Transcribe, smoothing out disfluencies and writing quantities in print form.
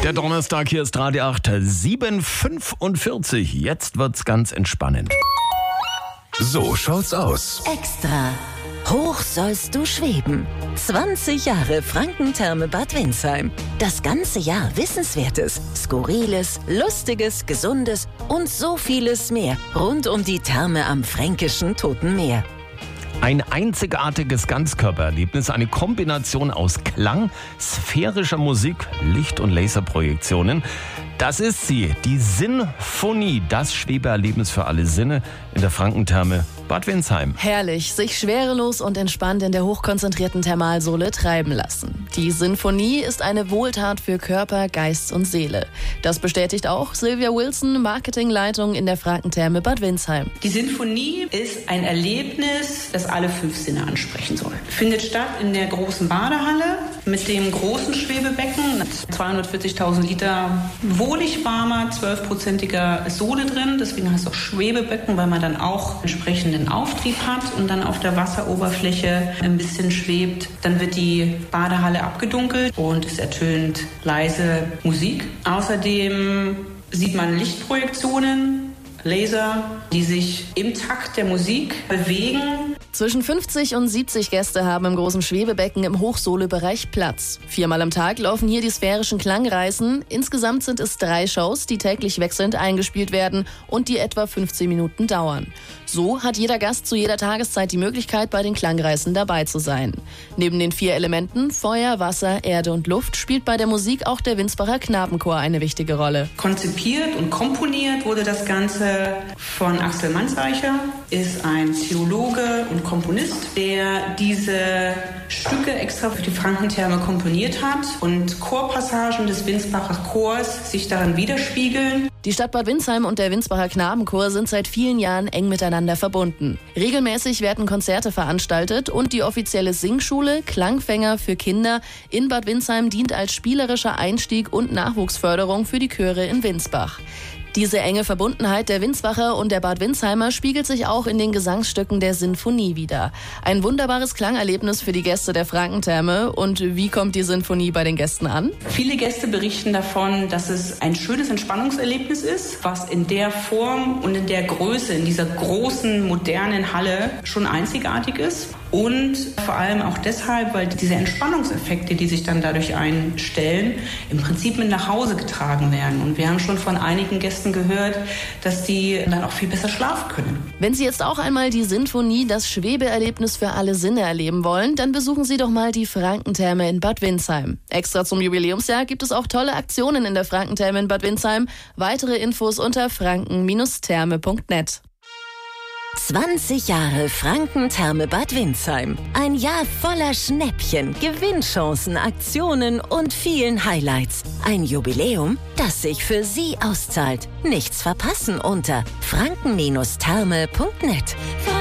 Der Donnerstag, hier ist Radio 8, 7:45. Jetzt wird's ganz entspannend. So schaut's aus. Extra. Hoch sollst du schweben. 20 Jahre Frankentherme Bad Windsheim. Das ganze Jahr Wissenswertes, Skurriles, Lustiges, Gesundes und so vieles mehr rund um die Therme am fränkischen Toten Meer. Ein einzigartiges Ganzkörpererlebnis, eine Kombination aus Klang, sphärischer Musik, Licht- und Laserprojektionen. Das ist sie, die Sinfonie, das Schwebeerlebnis für alle Sinne in der Frankentherme Bad Windsheim. Herrlich, sich schwerelos und entspannt in der hochkonzentrierten Thermalsohle treiben lassen. Die Sinfonie ist eine Wohltat für Körper, Geist und Seele. Das bestätigt auch Sylvia Wilson, Marketingleitung in der Frankentherme Bad Windsheim. Die Sinfonie ist ein Erlebnis, das alle 5 Sinne ansprechen soll. Findet statt in der großen Badehalle mit dem großen Schwebebecken, 240.000 Liter wohlig warmer, 12%iger Sohle drin. Deswegen heißt es auch Schwebebecken, weil man dann auch entsprechenden Auftrieb hat und dann auf der Wasseroberfläche ein bisschen schwebt. Dann wird die Badehalle abgedunkelt und es ertönt leise Musik. Außerdem sieht man Lichtprojektionen, Laser, die sich im Takt der Musik bewegen. Zwischen 50 und 70 Gäste haben im großen Schwebebecken im Hochsohlebereich Platz. 4-mal am Tag laufen hier die sphärischen Klangreisen. Insgesamt sind es 3 Shows, die täglich wechselnd eingespielt werden und die etwa 15 Minuten dauern. So hat jeder Gast zu jeder Tageszeit die Möglichkeit, bei den Klangreisen dabei zu sein. Neben den 4 Elementen Feuer, Wasser, Erde und Luft spielt bei der Musik auch der Winsbacher Knabenchor eine wichtige Rolle. Konzipiert und komponiert wurde das Ganze von Axel Manseicher, ist ein Theologe und Komponist, der diese Stücke extra für die Frankentherme komponiert hat und Chorpassagen des Winsbacher Chors sich darin widerspiegeln. Die Stadt Bad Windsheim und der Winsbacher Knabenchor sind seit vielen Jahren eng miteinander verbunden. Regelmäßig werden Konzerte veranstaltet und die offizielle Singschule Klangfänger für Kinder in Bad Windsheim dient als spielerischer Einstieg und Nachwuchsförderung für die Chöre in Winsbach. Diese enge Verbundenheit der Winsbacher und der Bad Windsheimer spiegelt sich auch in den Gesangsstücken der Sinfonie wider. Ein wunderbares Klangerlebnis für die Gäste der Frankentherme. Und wie kommt die Sinfonie bei den Gästen an? Viele Gäste berichten davon, dass es ein schönes Entspannungserlebnis ist, was in der Form und in der Größe, in dieser großen, modernen Halle schon einzigartig ist. Und vor allem auch deshalb, weil diese Entspannungseffekte, die sich dann dadurch einstellen, im Prinzip mit nach Hause getragen werden. Und wir haben schon von einigen Gästen gehört, dass die dann auch viel besser schlafen können. Wenn Sie jetzt auch einmal die Sinfonie, das Schwebeerlebnis für alle Sinne erleben wollen, dann besuchen Sie doch mal die Frankentherme in Bad Windsheim. Extra zum Jubiläumsjahr gibt es auch tolle Aktionen in der Frankentherme in Bad Windsheim. Weitere Infos unter franken-therme.net. 20 Jahre Frankentherme Bad Windsheim. Ein Jahr voller Schnäppchen, Gewinnchancen, Aktionen und vielen Highlights. Ein Jubiläum, das sich für Sie auszahlt. Nichts verpassen unter franken-therme.net.